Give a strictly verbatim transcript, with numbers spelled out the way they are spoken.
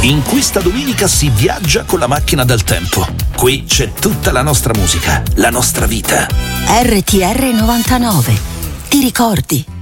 In questa domenica si viaggia con la macchina del tempo. Qui c'è tutta la nostra musica, la nostra vita. R T R novantanove. Ti ricordi?